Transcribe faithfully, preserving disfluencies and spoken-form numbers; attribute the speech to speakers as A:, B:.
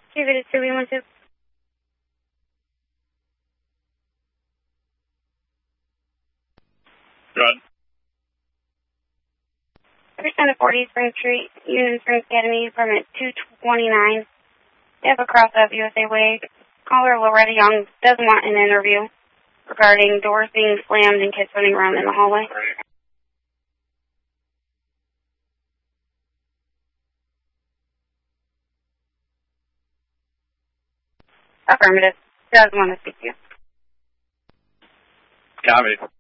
A: Give it a two, we want to.
B: Good.
A: Percent of forty Spring Street, Union Springs Academy, permit two twenty-nine. They have a cross up U S A Way. Caller Loretta Young does want an interview regarding doors being slammed and kids running around in the hallway. Affirmative. Does want to speak to you.
B: Copy.